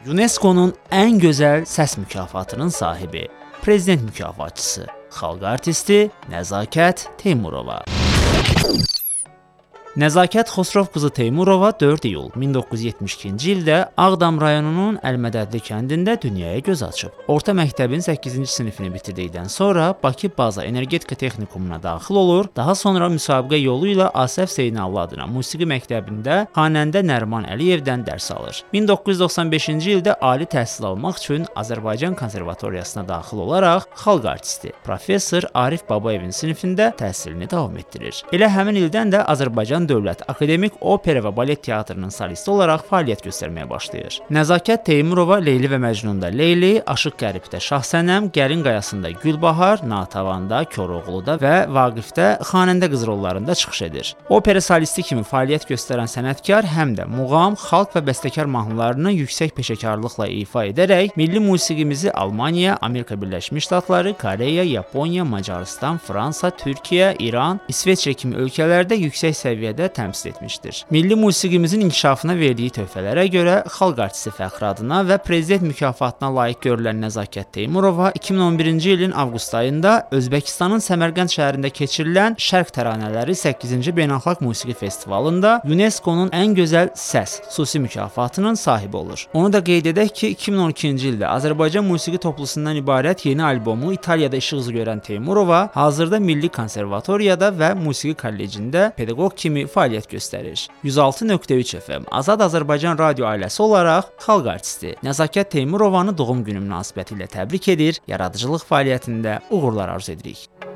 UNESCO-nun ən gözəl səs mükafatının sahibi, prezident mükafatçısı, xalq artisti Nəzakət Teymurova. Nəzakət Xosrov qızı Teymurova 4 iyul 1972-ci ildə Ağdam rayonunun Əlmədədli kəndində dünyaya göz açıb. Orta məktəbin 8-ci sinifini bitirdikdən sonra Bakı Baza Energetika Texnikumuna daxil olur, daha sonra müsabiqə yolu ilə Asəf Zeynallı adına musiqi məktəbində xanəndə Nəriman Əliyevdən dərs alır. 1995-ci ildə ali təhsil almaq üçün Azərbaycan Konservatoriyasına daxil olaraq xalq artisti, professor Arif Babayevin sinifində təhsilini davam etdirir. Elə həmin ildən də Azərbaycan Dövlət Akademik Opera və Balet Teatrının solisti olaraq fəaliyyət göstərməyə başlayır. Nəzakət Teymurova Leyli və Məcnunda Leyli, Aşıq Qəribdə Şahsənəm, Gəlin Qayasında Gülbahar, Natavanda, Koroğluda və Vaqifdə xanəndə qız rollarında çıxış edir. Opera solisti kimi fəaliyyət göstərən sənətkar həm də muğam, xalq və bəstəkar mahnılarını yüksək peşəkarlıqla ifa edərək milli musiqimizi Almaniya, Amerika Birləşmiş Ştatları, Koreya, Yaponiya, Macarıstan, Fransa, Türkiyə, İran, İsveçrə kimi ölkələrdə yüksək səviyyədə təmsil etmişdir. Milli musiqimizin inkişafına verdiyi töhfələrə görə xalq artisti fəxri adına və prezident mükafatına layiq görülən Nəzakət Teymurova 2011-ci ilin avqust ayında Özbəkistanın Səmərqənd şəhərində keçirilən Şərq təranələri 8-ci Beynəlxalq Musiqi Festivalında UNESCO-nun ən gözəl səs xüsusi mükafatının sahibi olur. Onu da qeyd edək ki, 2012-ci ildə Azərbaycan musiqi toplusundan ibarət yeni albomu İtaliyada işıq üzü görən Teymurova hazırda Milli Konservatoriyada və Musiqi Kollecində pedaqoq kimi fəaliyyət göstərir. 106.3 FM Azad Azərbaycan radio ailəsi olaraq xalq artisti Nəzakət Teymurovanı doğum günü münasibətilə təbrik edir, yaradıcılıq fəaliyyətində uğurlar arzu edirik.